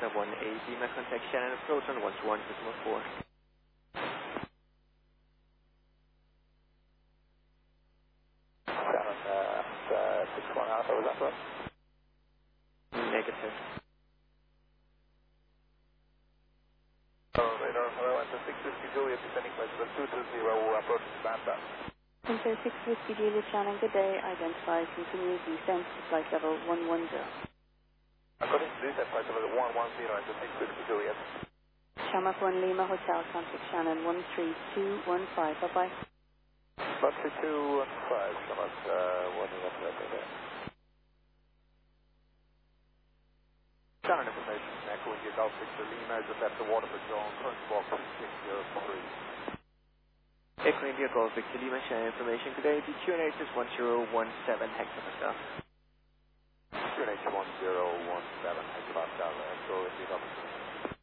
Delta 180, my contact Shannon, approach on 121, decimal 4. Shannon, 61 Alpha, was that right? Negative. Radar, hello, enter 650 Juliet, descending flight level 220, approach Atlanta. Enter 650 Juliet Shannon, good day, identify, continue descent to flight level 110. According to descent flight level 110, enter 650 Juliet. Chamak 1 Lima Hotel, contact Shannon 13215, bye-bye. 13215, Chamak 1 Lima Hotel, Shannon information, Echo India Golf 6 Lima, just after water patrol, current walk 603. Echo India Golf Victor Lima, Shannon information. Good day, DQNH is 1017 hectopascal. QNH 1017 hectopascal.